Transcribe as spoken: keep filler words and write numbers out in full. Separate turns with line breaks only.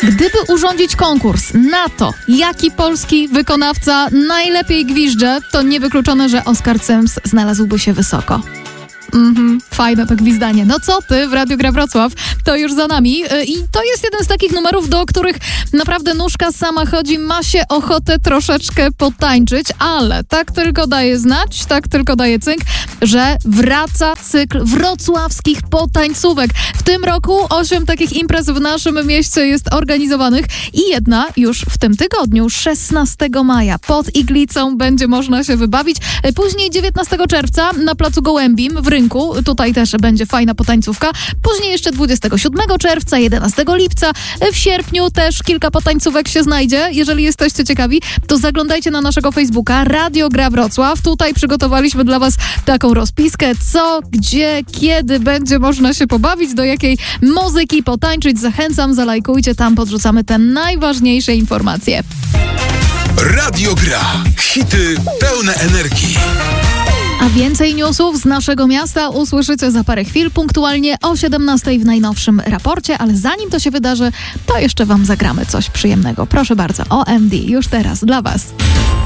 Gdyby urządzić konkurs na to, jaki polski wykonawca najlepiej gwizdże, to niewykluczone, że Oskar Cyms znalazłby się wysoko. Mhm, fajne to gwizdanie. No co ty w Radiu Gra Wrocław? To już za nami i to jest jeden z takich numerów, do których naprawdę nóżka sama chodzi, ma się ochotę troszeczkę potańczyć, ale tak tylko daje znać, tak tylko daje cynk, że wraca cykl wrocławskich potańcówek. W tym roku osiem takich imprez w naszym mieście jest organizowanych i jedna już w tym tygodniu, szesnastego maja pod Iglicą będzie można się wybawić. Później dziewiętnastego czerwca na Placu Gołębim w Rynku. Tutaj też będzie fajna potańcówka. Później jeszcze dwudziestego siódmego czerwca, jedenastego lipca. W sierpniu też kilka potańcówek się znajdzie. Jeżeli jesteście ciekawi, to zaglądajcie na naszego Facebooka Radio Gra Wrocław. Tutaj przygotowaliśmy dla was taką rozpiskę, co, gdzie, kiedy będzie można się pobawić, do jakiej muzyki potańczyć. Zachęcam, zalajkujcie, tam podrzucamy te najważniejsze informacje.
Radio Gra. Hity pełne energii.
A więcej newsów z naszego miasta usłyszycie za parę chwil, punktualnie o siedemnastej w najnowszym raporcie, ale zanim to się wydarzy, to jeszcze wam zagramy coś przyjemnego. Proszę bardzo, O M D już teraz dla was.